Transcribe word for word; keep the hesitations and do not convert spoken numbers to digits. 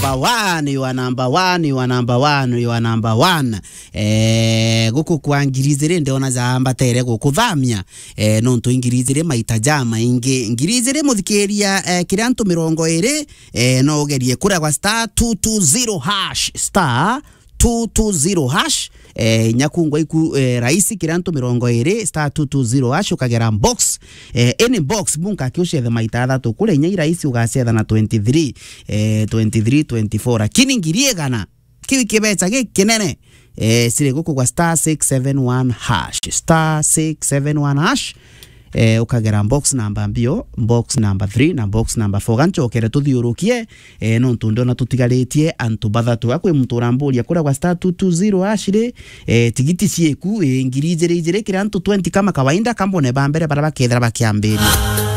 number one, you are number one, you are number one, you are number one. Eh, guku kwa ngirizire ndona zamba tere gukuthamia. Eh, nonto ingirizire maita jama inge ngirizire muthikeria eh, kiranto mirongo ere eh, no gerie kura kwa star two two zero hash star two two zero hash eh, nyakungwa iku eh, raisi kiranto mirongo ere star two two zero hash ukagera box eh, any box bunka kiushithe maita athatu kule nya raisi ugacetha na twenty-three eh, twenty-three twenty-four lakini ngiriegana kiwi kibecha gikinene eh, sire guku kwa star six seven one hash star six seven one hash eh, ukagera box number mbio box number three na box number four ganchokere tuthiurukie eh, no ntundo na tutigaritie antu bathatu akwe muturamburia kura kwa star two two zero ashire eh, tigiti cieku eh, ngiri jere jere kira antu twenty kama kawaida kambone bambere bara bakethera bakiambiri